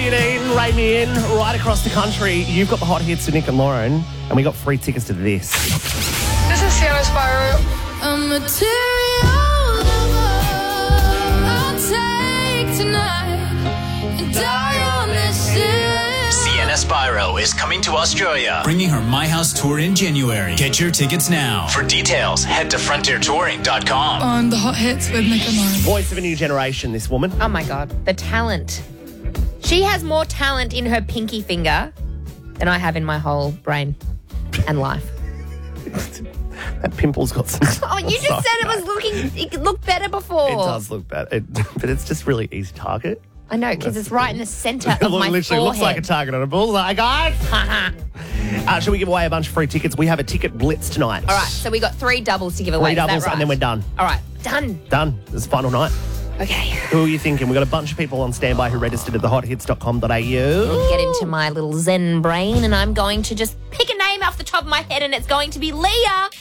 Dean, Ray me in, right across the country. You've got the hot hits of Nick and Lauren, and we got free tickets to this. This is Sienna Spyro. A material lover I'll take tonight and die on this ship. Sienna Spyro is coming to Australia, bringing her My House tour in January. Get your tickets now. For details, head to frontiertouring.com. On the hot hits with Nick and Lauren. Voice of a new generation, this woman. Oh, my God. The talent. She has more talent in her pinky finger than I have in my whole brain and life. That pimple's got some... Oh, you just said it looked better before. It does look bad, but it's just really easy to target. I know, because it's right in the centre of my literally forehead. looks like a target on a bullseye, guys. Shall we give away a bunch of free tickets? We have a ticket blitz tonight. All right, so we got 3 doubles to give away. Three doubles, is that right? and then we're done. All right, done. Done. This is the final night. Okay. Who are you thinking? We've got a bunch of people on standby who registered at thehothits.com.au. Get into my little zen brain, and I'm going to just pick a name off the top of my head, and it's going to be Leah.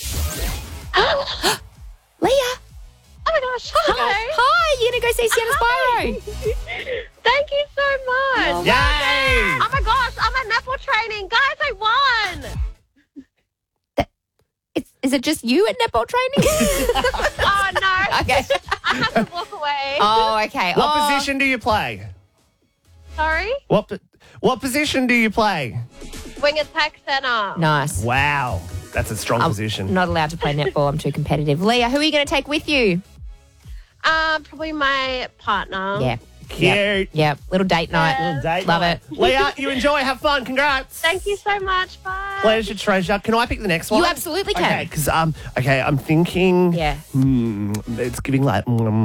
Leah. Oh my gosh. Hi. Hi, you're going to go see Sienna Spyro. Thank you so much. Yay! Oh my gosh, I'm at netball training. Guys, I won. Is it just you at netball training? Oh no. Okay. I have to walk away. Oh, okay. What position do you play? Sorry? What position do you play? Wing attack center. Nice. Wow. That's a strong position. Not allowed to play netball. I'm too competitive. Leah, who are you going to take with you? Probably my partner. Yeah. Cute. Yeah. Little date night. Little date Love night. it. Leah, you enjoy. Have fun. Congrats. Thank you so much. Bye. Pleasure, treasure. Can I pick the next one? You absolutely can. Okay, because I'm thinking. Yeah. It's giving like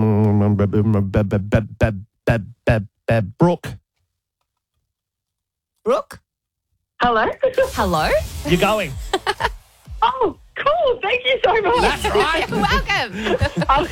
Brooke. Brooke? Hello? Hello? You're going. Oh, cool. Thank you so much. That's right. Welcome. I was